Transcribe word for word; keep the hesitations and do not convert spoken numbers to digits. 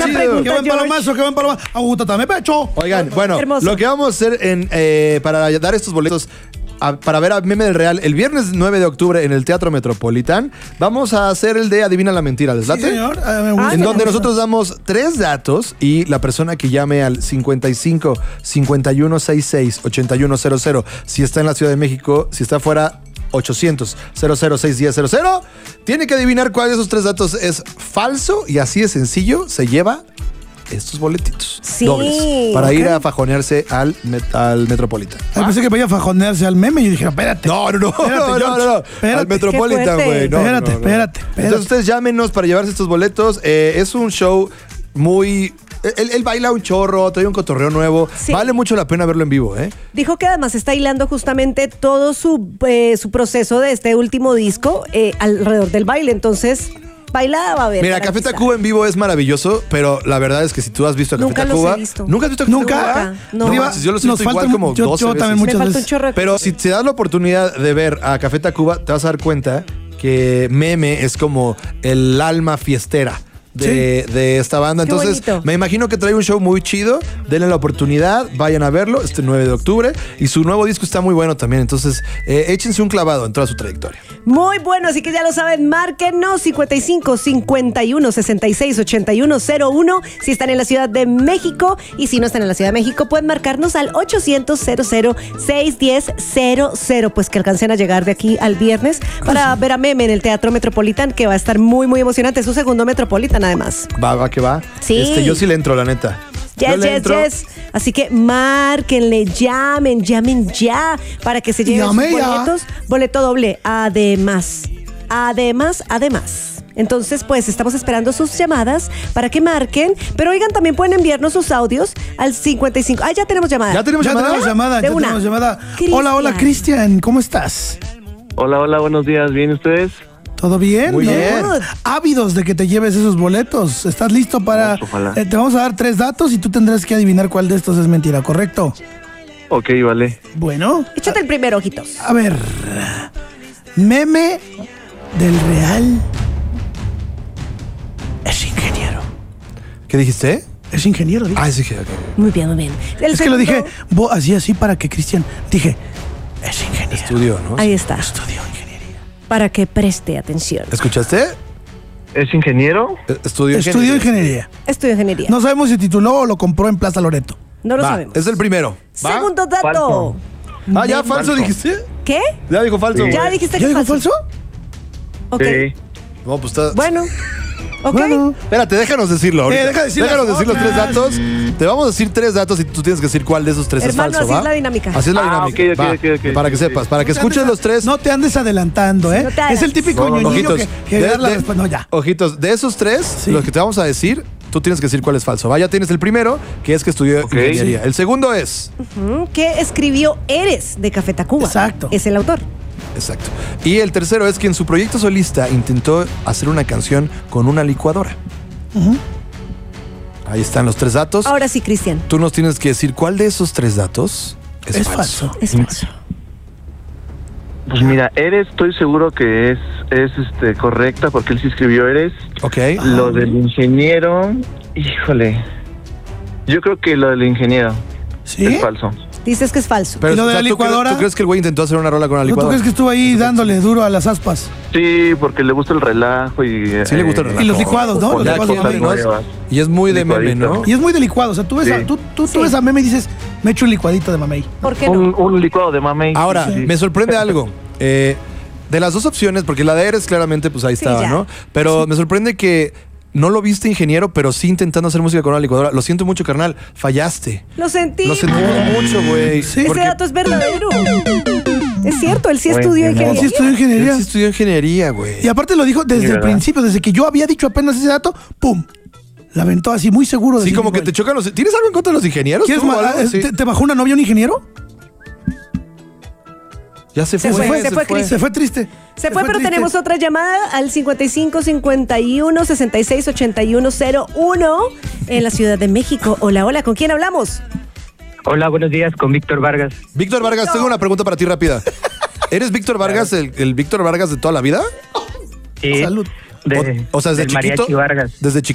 chido. pregunta, Qué buen George. palomazo, qué buen palomazo. Agútatame, pecho. Oigan, bueno, Hermoso. lo que vamos a hacer en, eh, para dar estos boletos a- para ver a Meme del Real el viernes nueve de octubre en el Teatro Metropolitan, vamos a hacer el de Adivina la Mentira, ¿les Sí, late? señor. Ah, me gusta. En donde Me gusta. nosotros damos tres datos y la persona que llame al cincuenta y cinco, cincuenta y uno sesenta y seis, ochenta y uno cero cero, si está en la Ciudad de México, si está fuera, ochocientos, cero cero seis uno cero cero, tiene que adivinar cuál de esos tres datos es falso y así de sencillo se lleva estos boletitos Sí, dobles para ok. ir a fajonearse al, met- al Metropolitan. Ay, pensé que vaya a fajonearse al meme y yo dije, espérate. No, no, no, Espérate, no, no, George, no, no. espérate. Al Metropolitan, Qué fuerte. güey. No, Espérate, no, no. espérate, espérate. Entonces ustedes llámenos para llevarse estos boletos. Eh, es un show muy... Él, él baila un chorro, trae un cotorreo nuevo. Sí. Vale mucho la pena verlo en vivo, ¿eh? Dijo que además está hilando justamente todo su, eh, su proceso de este último disco eh, alrededor del baile. Entonces, bailada va a ver. Mira, Café garantizada. Tacuba en vivo es maravilloso, pero la verdad es que si tú has visto a Café Nunca los Tacuba... he visto. ¿Nunca has visto a Café ¿Nunca? Tacuba? No. No, manches, yo los he Nos visto igual faltan- como yo- doce yo veces. también Me muchas falta un veces. chorro de Pero cosas. si te das la oportunidad de ver a Café Tacuba, te vas a dar cuenta que Meme es como el alma fiestera de, de esta banda. Qué Entonces, bonito. me imagino que trae un show muy chido. Denle la oportunidad, vayan a verlo este nueve de octubre. Y su nuevo disco está muy bueno también. Entonces, eh, échense un clavado en toda su trayectoria. Muy bueno, así que ya lo saben, márquenos cincuenta y cinco, cincuenta y uno, sesenta y seis, ochenta y uno cero uno si están en la Ciudad de México, y si no están en la Ciudad de México pueden marcarnos al ochocientos, cero cero, seis uno cero, cero cero, pues que alcancen a llegar de aquí al viernes para ver a Meme en el Teatro Metropolitan, que va a estar muy muy emocionante, es su segundo Metropolitan además. Va, va, que va. Sí. Este, yo sí le entro, la neta. Yo Yes, le yes, entro. yes. Así que márquenle, llamen, llamen ya para que se lleven Llame sus ya. boletos. Boleto doble, además. Además, además. Entonces, pues estamos esperando sus llamadas para que marquen. Pero oigan, también pueden enviarnos sus audios al cincuenta y cinco. Ah, ya tenemos llamada. ¿Ya tenemos Ya llamada? tenemos llamada, De ya una. tenemos llamada. Cristian. Hola, hola, Cristian, ¿cómo estás? Hola, hola, buenos días. ¿Bien ustedes? ¿Todo bien? Muy ¿No? bien. Ávidos de que te lleves esos boletos. ¿Estás listo para...? Vamos, ojalá. Eh, te vamos a dar tres datos y tú tendrás que adivinar cuál de estos es mentira, ¿correcto? Ok, vale. Bueno, Échate el primero, ojitos. a ver. Meme del Real es ingeniero. ¿Qué dijiste? Es ingeniero, dije. Ah, sí, que... ok. Muy bien, muy bien. El es que lo segundo- dije bo- así, así para que Cristian... Dije, es ingeniero. Estudio, ¿no? Ahí está. Estudió ingeniería. Para que preste atención. ¿Escuchaste? ¿Es ingeniero? Eh, Estudio Estudió ingeniería. Estudio ingeniería. No sabemos si tituló o lo compró en Plaza Loreto. No lo Va, sabemos. es el primero. ¿Va? Segundo dato. Falso. Ah, ya, falso Falso. dijiste. ¿Qué? Ya dijo falso. Sí. Ya güey. dijiste ¿Ya que dijo es falso. falso? Ok. Sí. No, pues está... Bueno. Ok. Bueno. Espérate, déjanos decirlo ahorita. Eh, deja decir déjanos las decir los tres otras. datos. Te vamos a decir tres datos y tú tienes que decir cuál de esos tres Hermano, es falso, así ¿va? es la dinámica. Así es la Ah, dinámica. ok, ok, Va, ok, ok, para que ok. sepas, para que No te escuches andes- los tres. No te andes adelantando, ¿eh? No te hagas. Es el típico No, no, no. ñoñillo Ojitos, que, que de- da la de- respuesta. No, ya. Ojitos, de esos tres, Sí. los que te vamos a decir, tú tienes que decir cuál es falso. Va, ya tienes el primero, que es que estudió Ok. ingeniería. El segundo es... Ujú, ¿Qué escribió Eres de Café Tacuba? Exacto. Es el autor. Exacto. Y el tercero es que en su proyecto solista intentó hacer una canción con una licuadora. Ahí están los tres datos. Ahora sí, Cristian. Tú nos tienes que decir cuál de esos tres datos es, Es falso. falso. Es falso. Pues mira, Eres, estoy seguro que es, es este, correcta porque él sí escribió Eres. Ok. Lo del ingeniero, híjole. Yo creo que lo del ingeniero ¿Sí? es falso. Dices que es falso. Pero, ¿Y lo de la ¿tú crees- licuadora? ¿tú crees que el güey intentó hacer una rola con la ¿Tú licuadora? crees que estuvo ahí dándole duro a las aspas? Sí, porque le gusta el relajo y... Sí le gusta el eh, relajo. Y los licuados, ¿no? Los Ya licuados cosas de nuevas. nuevas. Y es muy de meme, Licuadito. ¿no? Y es muy de licuado. O sea, tú ves, a, Sí. tú, tú, tú Sí. ves a meme y dices, me echo un licuadito de mamey. ¿Por qué no? Un, un licuado de mamey. Ahora, Sí, sí. me sorprende algo. Eh, de las dos opciones, porque la de Eres claramente, pues ahí Sí, estaba, ya. ¿no? Pero me sorprende que no lo viste ingeniero, pero sí intentando hacer música con una licuadora. Lo siento mucho, carnal. Fallaste. Lo sentí. Lo sentimos mucho, güey. Sí. Ese Porque dato es verdadero. Es cierto, él sí Bueno, estudió no. Él ingeniería. sí estudió él ingeniería. sí estudió ingeniería, güey. Y aparte lo dijo desde Sí, el ¿verdad? principio, desde que yo había dicho apenas ese dato, ¡pum! La aventó así, muy seguro. de Sí, sí como que mismo te chocan los... ¿Tienes algo en contra de los ingenieros? ¿Quieres tú, o ma- algo? eh, Sí. ¿Te, te bajó una novia un ingeniero? Ya se Se fue. fue, se fue, Cris. Se fue triste. Se fue, pero triste. tenemos otra llamada al cincuenta y cinco, cincuenta y uno, sesenta y seis, ochenta y uno cero uno en la Ciudad de México. Hola, hola, ¿con quién hablamos? Hola, buenos días, con Víctor Vargas. Víctor Vargas, tengo una pregunta para ti rápida. ¿Eres Víctor Vargas, el, el Víctor Vargas de toda la vida? Sí, Salud. de- o, o sea, desde del chiquito. Mariachi Vargas. Desde